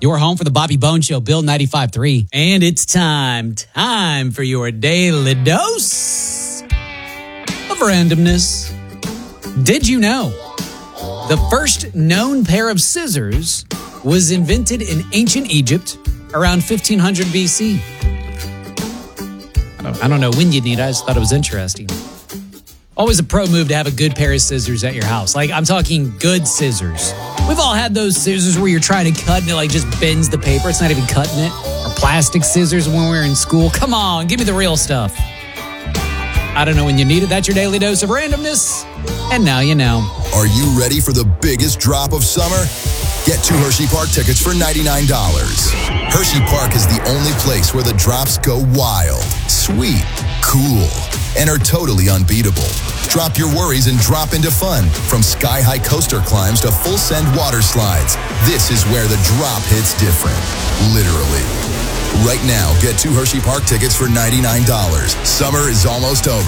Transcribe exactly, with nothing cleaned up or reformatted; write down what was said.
Your home for the Bobby Bone Show, Bill ninety-five point three. And it's time, time for your daily dose of randomness. Did you know the first known pair of scissors was invented in ancient Egypt around fifteen hundred B C? I don't, I don't know when you'd need it. I just thought it was interesting. Always a pro move to have a good pair of scissors at your house. Like, I'm talking good scissors. We've all had those scissors where you're trying to cut and it like just bends the paper. It's not even cutting it. Or plastic scissors when we were in school. Come on, give me the real stuff. I don't know when you need it. That's your daily dose of randomness. And now you know. Are you ready for the biggest drop of summer? Get two Hershey Park tickets for ninety-nine dollars. Hershey Park is the only place where the drops go wild, sweet, cool, and are totally unbeatable. Drop your worries and drop into fun. From sky-high coaster climbs to full-send water slides, this is where the drop hits different. Literally. Right now, get two Hershey Park tickets for ninety-nine dollars. Summer is almost over.